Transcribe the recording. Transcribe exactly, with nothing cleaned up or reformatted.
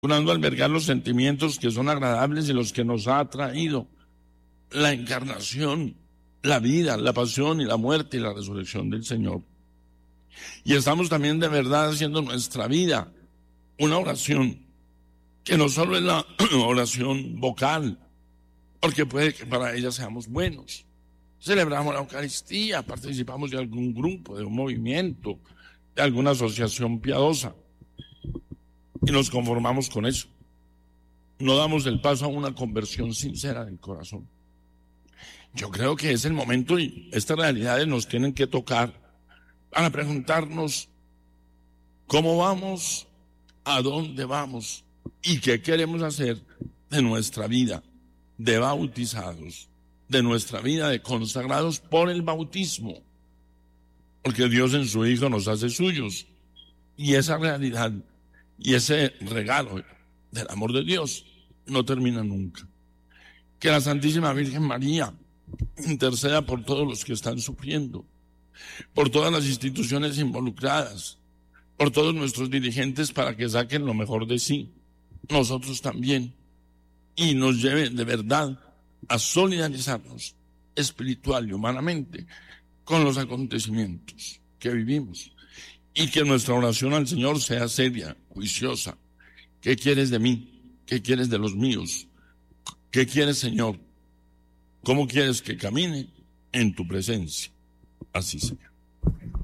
procurando albergar los sentimientos que son agradables y los que nos ha traído la encarnación, la vida, la pasión y la muerte y la resurrección del Señor. Y estamos también de verdad haciendo nuestra vida una oración que no solo es la oración vocal, porque puede que para ella seamos buenos. Celebramos la Eucaristía, participamos de algún grupo, de un movimiento, de alguna asociación piadosa y nos conformamos con eso. No damos el paso a una conversión sincera del corazón. Yo creo que es el momento y estas realidades nos tienen que tocar para preguntarnos cómo vamos, a dónde vamos y qué queremos hacer de nuestra vida de bautizados, de nuestra vida de consagrados por el bautismo, porque Dios en su Hijo nos hace suyos, y esa realidad y ese regalo del amor de Dios no termina nunca. Que la Santísima Virgen María interceda por todos los que están sufriendo, por todas las instituciones involucradas, por todos nuestros dirigentes para que saquen lo mejor de sí, nosotros también, y nos lleve de verdad a solidarizarnos espiritual y humanamente con los acontecimientos que vivimos, y que nuestra oración al Señor sea seria, juiciosa. ¿Qué quieres de mí? ¿Qué quieres de los míos? ¿Qué quieres, Señor? ¿Cómo quieres que camine en tu presencia? Así sea.